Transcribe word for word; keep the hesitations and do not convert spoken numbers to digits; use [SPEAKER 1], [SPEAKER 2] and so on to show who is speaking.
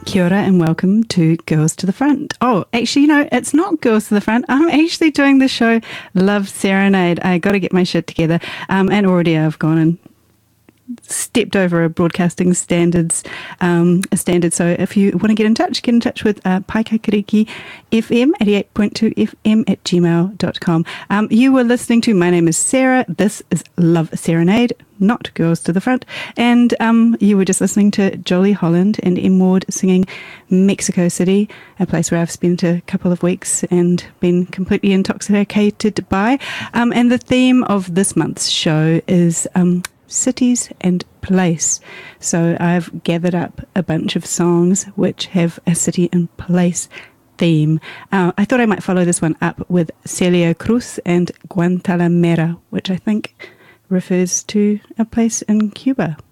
[SPEAKER 1] Kia ora and welcome to Girls to the Front. Oh, actually, you know, it's not Girls to the Front. I'm actually doing the show Love Serenade. I got to get my shit together. Um, and already I've gone and stepped over a broadcasting standards um, a standard. So if you want to get in touch, get in touch with uh, Paikakariki F M, eighty-eight point two F M at gmail dot com. Um, you were listening to My Name is Sarah. This is Love Serenade, not Girls to the Front. And um, you were just listening to Jolie Holland and M. Ward singing Mexico City, a place where I've spent a couple of weeks and been completely intoxicated by. Um, and the theme of this month's show is um, cities and place. So I've gathered up a bunch of songs which have a city and place theme. Uh, I thought I might follow this one up with Celia Cruz and Guantanamera, which I think refers to a place in Cuba.